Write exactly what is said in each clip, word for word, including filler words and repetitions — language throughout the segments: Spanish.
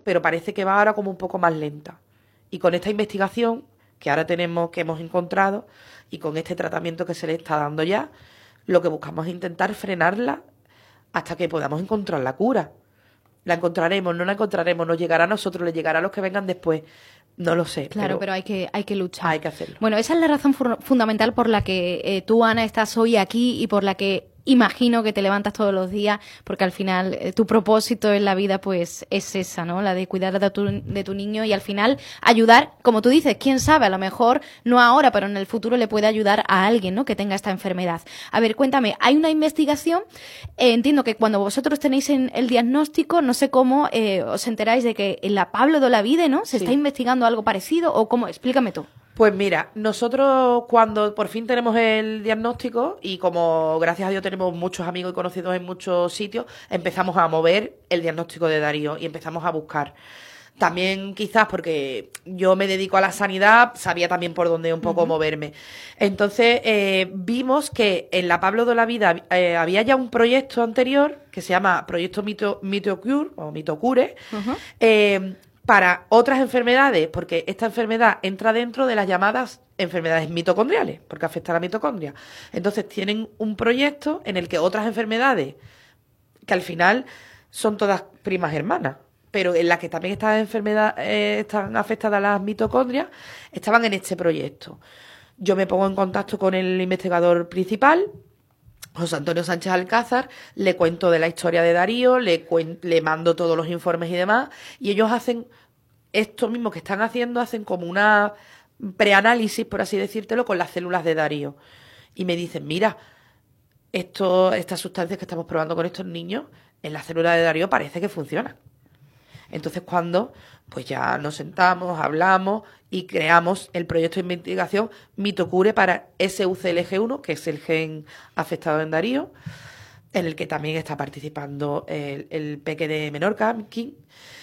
pero parece que va ahora como un poco más lenta. Y con esta investigación que ahora tenemos, que hemos encontrado, y con este tratamiento que se le está dando ya, lo que buscamos es intentar frenarla hasta que podamos encontrar la cura. La encontraremos, no la encontraremos, nos llegará a nosotros, le llegará a los que vengan después. No lo sé. Claro, pero, pero hay que hay que luchar. Hay que hacerlo. Bueno, esa es la razón fu- fundamental por la que eh, tú, Ana, estás hoy aquí y por la que imagino que te levantas todos los días, porque al final eh, tu propósito en la vida pues es esa, ¿no? La de cuidar de tu, de tu niño y al final ayudar, como tú dices, quién sabe, a lo mejor no ahora, pero en el futuro le puede ayudar a alguien, ¿no? Que tenga esta enfermedad. A ver, cuéntame, hay una investigación, eh, entiendo que cuando vosotros tenéis en el diagnóstico, no sé cómo eh, os enteráis de que en la Pablo de Olavide, ¿no? ¿Se Sí. está investigando algo parecido o cómo? Explícame tú. Pues mira, nosotros cuando por fin tenemos el diagnóstico y como gracias a Dios tenemos muchos amigos y conocidos en muchos sitios, empezamos a mover el diagnóstico de Darío y empezamos a buscar. También quizás porque yo me dedico a la sanidad, sabía también por dónde un poco uh-huh. moverme. Entonces eh, vimos que en la Pablo de Olavide eh, había ya un proyecto anterior que se llama Proyecto Mito, Mitocure o Mitocure, uh-huh. eh, para otras enfermedades, porque esta enfermedad entra dentro de las llamadas enfermedades mitocondriales, porque afecta a la mitocondria. Entonces tienen un proyecto en el que otras enfermedades, que al final son todas primas hermanas, pero en las que también estas enfermedades eh, están afectadas las mitocondrias, estaban en este proyecto. Yo me pongo en contacto con el investigador principal, José Antonio Sánchez Alcázar, le cuento de la historia de Darío, le, cuen- le mando todos los informes y demás, y ellos hacen esto mismo que están haciendo, hacen como una preanálisis, por así decírtelo, con las células de Darío. Y me dicen, mira, esto, estas sustancias que estamos probando con estos niños, en las células de Darío parece que funcionan. Entonces, cuando pues ya nos sentamos, hablamos y creamos el proyecto de investigación Mitocure para S U C L G uno, que es el gen afectado en Darío, en el que también está participando el, el peque de Menorca, King,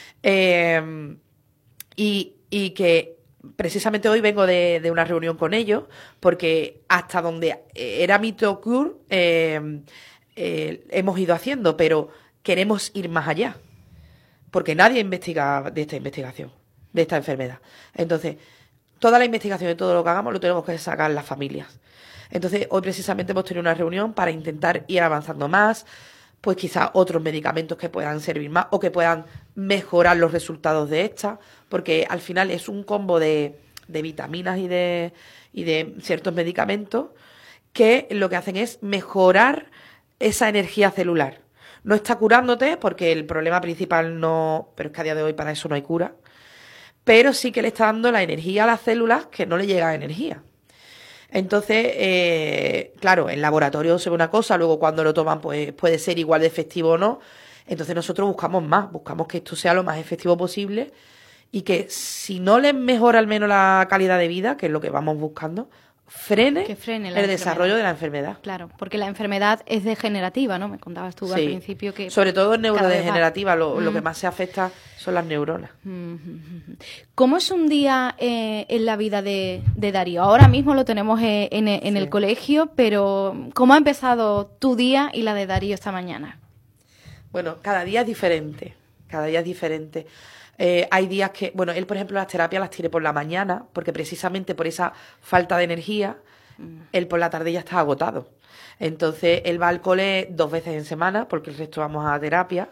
eh, y, y que precisamente hoy vengo de, de una reunión con ellos, porque hasta donde era Mitocure eh, eh, hemos ido haciendo, pero queremos ir más allá. Porque nadie investiga de esta investigación, de esta enfermedad. Entonces, toda la investigación y todo lo que hagamos lo tenemos que sacar las familias. Entonces, hoy precisamente hemos tenido una reunión para intentar ir avanzando más, pues quizás otros medicamentos que puedan servir más o que puedan mejorar los resultados de esta, porque al final es un combo de, de vitaminas y de, y de ciertos medicamentos que lo que hacen es mejorar esa energía celular. No está curándote porque el problema principal no... Pero es que a día de hoy para eso no hay cura. Pero sí que le está dando la energía a las células que no le llega energía. Entonces, eh, claro, en laboratorio se ve una cosa, luego cuando lo toman pues puede ser igual de efectivo o no. Entonces nosotros buscamos más, buscamos que esto sea lo más efectivo posible y que si no les mejora al menos la calidad de vida, que es lo que vamos buscando, frene, que frene el desarrollo de la enfermedad. Claro, porque la enfermedad es degenerativa, ¿no? Me contabas tú sí. al principio que... Sobre todo en neurodegenerativa, lo, mm. lo que más se afecta son las neuronas. ¿Cómo es un día eh, en la vida de, de Darío? Ahora mismo lo tenemos eh, en, en sí. el colegio, pero ¿cómo ha empezado tu día y la de Darío esta mañana? Bueno, cada día es diferente, cada día es diferente. Eh, hay días que, bueno, él por ejemplo las terapias las tiene por la mañana, porque precisamente por esa falta de energía, mm. él por la tarde ya está agotado. Entonces él va al cole dos veces en semana, porque el resto vamos a terapia,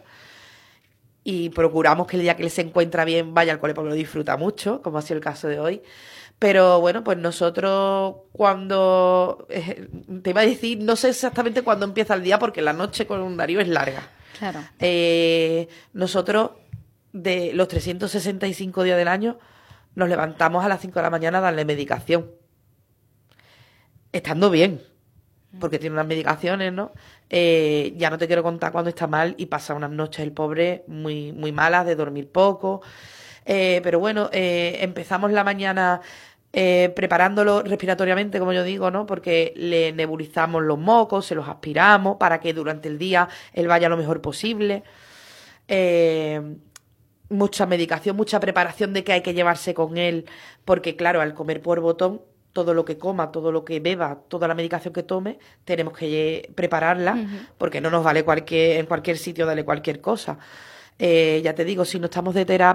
y procuramos que el día que él se encuentra bien vaya al cole porque lo disfruta mucho, como ha sido el caso de hoy. Pero bueno, pues nosotros cuando, eh, te iba a decir, no sé exactamente cuándo empieza el día, porque la noche con un Darío es larga. Claro. Eh, nosotros... de los trescientos sesenta y cinco días del año, nos levantamos a las cinco de la mañana a darle medicación. Estando bien, porque tiene unas medicaciones, ¿no? Eh, ya no te quiero contar cuando está mal y pasa unas noches el pobre muy, muy malas, de dormir poco. Eh, pero bueno, eh, empezamos la mañana eh, preparándolo respiratoriamente, como yo digo, ¿no? Porque le nebulizamos los mocos, se los aspiramos para que durante el día él vaya lo mejor posible. Eh... Mucha medicación, mucha preparación de qué hay que llevarse con él, porque claro, al comer por botón, todo lo que coma, todo lo que beba, toda la medicación que tome, tenemos que prepararla, uh-huh. porque no nos vale cualquier, en cualquier sitio darle cualquier cosa. Eh, ya te digo, si no estamos de terapia,